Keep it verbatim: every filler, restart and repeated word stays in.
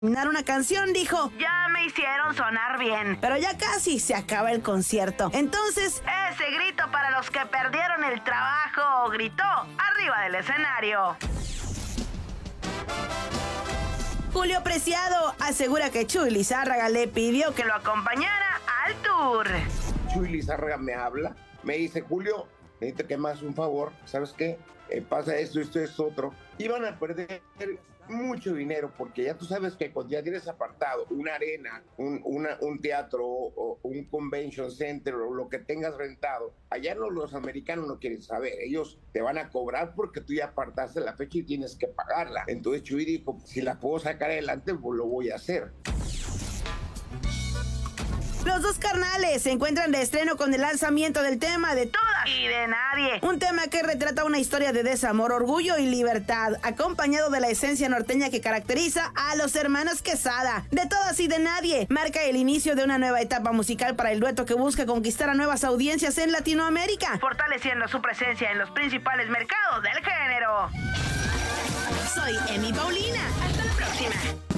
terminar una canción dijo: ya me hicieron sonar bien, pero ya casi se acaba el concierto. Entonces, ese grito para los que perdieron el trabajo gritó arriba del escenario. Julio Preciado asegura que Chuy Lizárraga le pidió que lo acompañara al tour. Chuy Lizárraga me habla, me dice: Julio, necesito que me hagas un favor, ¿sabes qué? Eh, pasa esto, esto, esto, otro. Iban a perder mucho dinero porque ya tú sabes que cuando ya tienes apartado una arena, un, una, un teatro o un convention center o lo que tengas rentado, allá no, los americanos no quieren saber, ellos te van a cobrar porque tú ya apartaste la fecha y tienes que pagarla. Entonces Chuy dijo: si la puedo sacar adelante, pues lo voy a hacer. Los dos carnales se encuentran de estreno con el lanzamiento del tema de Todas y de Nadie, un tema que retrata una historia de desamor, orgullo y libertad, acompañado de la esencia norteña que caracteriza a los hermanos Quesada. De Todas y de Nadie marca el inicio de una nueva etapa musical para el dueto que busca conquistar a nuevas audiencias en Latinoamérica, fortaleciendo su presencia en los principales mercados del género. Soy Emi Paulina, hasta la próxima.